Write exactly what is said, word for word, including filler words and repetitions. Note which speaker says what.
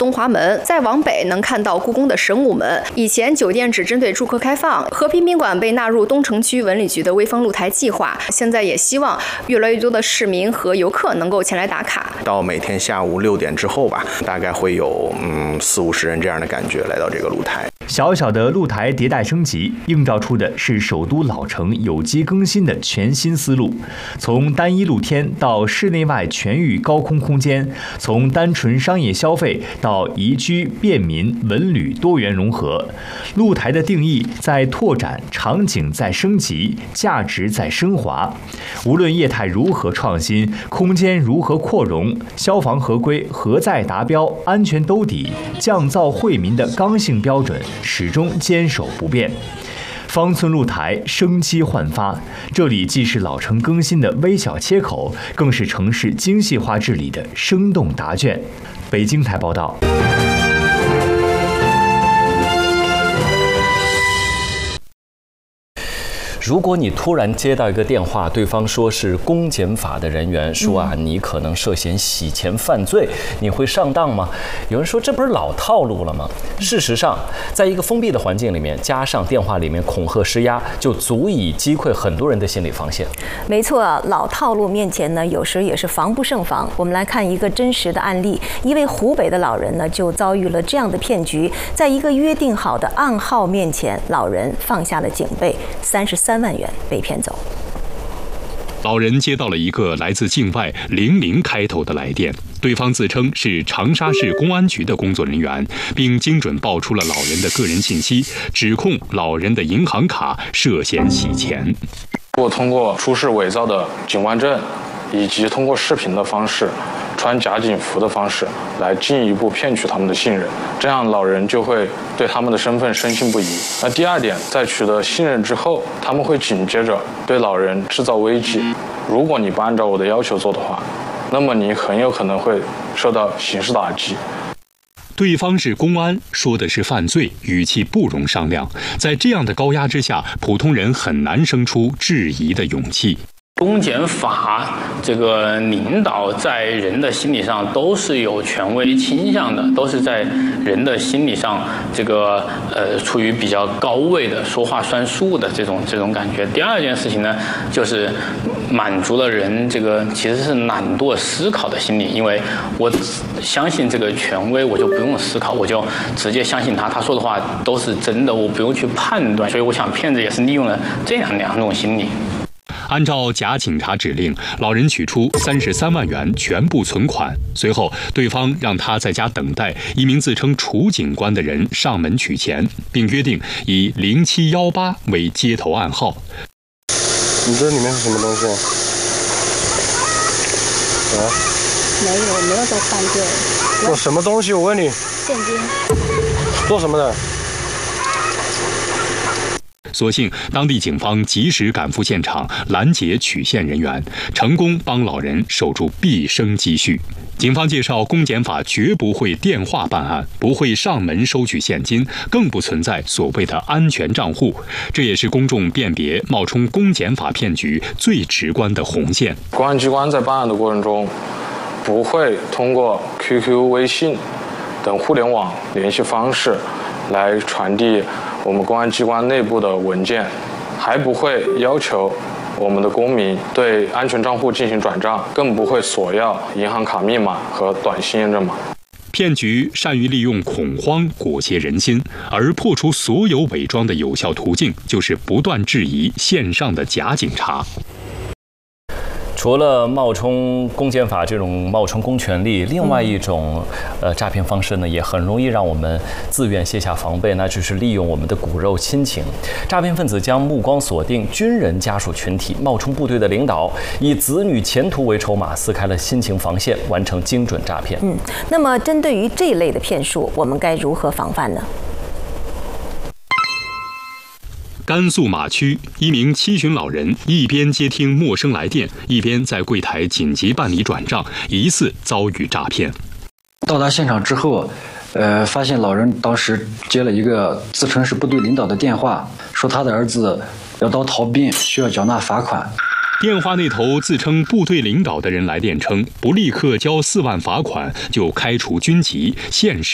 Speaker 1: 东华门，再往北能看到故宫的神武门。以前酒店只针对住客开放，和平宾馆被纳入东城区文旅局的微风露台计划，现在也希望越来越多的市民和游客能够前来打卡。
Speaker 2: 到每天下午六点之后吧，大概会有嗯四五十人这样的感觉来到这个露台。
Speaker 3: 小小的露台迭代升级，映照出的是首都老城有机更新的全新思路。从单一露天到室内外全域高空空间，从单纯商业消费到宜居便民文旅多元融合。露台的定义在拓展，场景在升级，价值在升华。无论业态如何创新，空间如何扩容，消防合规何在达标，安全兜底，降噪惠民的刚性标准始终坚守不变。方寸露台生机焕发，这里既是老城更新的微小切口，更是城市精细化治理的生动答卷。北京台报道。
Speaker 4: 如果你突然接到一个电话，对方说是公检法的人员，说啊你可能涉嫌洗钱犯罪，你会上当吗？有人说这不是老套路了吗？事实上，在一个封闭的环境里面，加上电话里面恐吓施压，就足以击溃很多人的心理防线。
Speaker 5: 没错，老套路面前呢，有时也是防不胜防。我们来看一个真实的案例，一位湖北的老人呢，就遭遇了这样的骗局，在一个约定好的暗号面前，老人放下了警备，三十三万元被骗走。
Speaker 6: 老人接到了一个来自境外零零开头的来电，对方自称是长沙市公安局的工作人员，并精准报出了老人的个人信息，指控老人的银行卡涉嫌洗钱。
Speaker 7: 我通过出示伪造的警官证，以及通过视频的方式，穿假警服的方式来进一步骗取他们的信任，这样老人就会对他们的身份深信不疑。那第二点，在取得信任之后，他们会紧接着对老人制造危机，如果你不按照我的要求做的话，那么你很有可能会受到刑事打击。
Speaker 6: 对方是公安，说的是犯罪，语气不容商量。在这样的高压之下，普通人很难生出质疑的勇气。
Speaker 8: 公检法这个领导在人的心理上都是有权威倾向的，都是在人的心理上这个呃处于比较高位的，说话算数的这种这种感觉。第二件事情呢，就是满足了人这个其实是懒惰思考的心理，因为我相信这个权威，我就不用思考，我就直接相信他，他说的话都是真的，我不用去判断。所以我想骗子也是利用了这样两种心理。
Speaker 6: 按照假警察指令，老人取出三十三万元全部存款，随后对方让他在家等待一名自称楚警官的人上门取钱，并约定以零七幺八为接头暗号。
Speaker 9: 你这里面是什么东西？啊？
Speaker 10: 没有，没有在犯罪。
Speaker 9: 做什么东西？我问你。
Speaker 10: 现金。
Speaker 9: 做什么的？
Speaker 6: 所幸当地警方及时赶赴现场，拦截取现人员，成功帮老人守住毕生积蓄。警方介绍，公检法绝不会电话办案，不会上门收取现金，更不存在所谓的安全账户，这也是公众辨别冒充公检法骗局最直观的红线。
Speaker 7: 公安机关在办案的过程中，不会通过 Q Q、微信等互联网联系方式来传递我们公安机关内部的文件，还不会要求我们的公民对安全账户进行转账，更不会索要银行卡密码和短信验证码。
Speaker 6: 骗局善于利用恐慌裹挟人心，而破除所有伪装的有效途径，就是不断质疑线上的假警察。
Speaker 4: 除了冒充公检法这种冒充公权力，另外一种呃诈骗方式呢，也很容易让我们自愿卸下防备，那就是利用我们的骨肉亲情。诈骗分子将目光锁定军人家属群体，冒充部队的领导，以子女前途为筹码，撕开了亲情防线，完成精准诈骗。
Speaker 5: 嗯，那么针对于这一类的骗术，我们该如何防范呢？
Speaker 6: 甘肃马区一名七旬老人一边接听陌生来电，一边在柜台紧急办理转账，疑似遭遇诈骗。
Speaker 11: 到达现场之后，呃，发现老人当时接了一个自称是部队领导的电话，说他的儿子要到逃兵，需要缴纳罚款。
Speaker 6: 电话那头自称部队领导的人来电称，不立刻交四万罚款就开除军籍，限时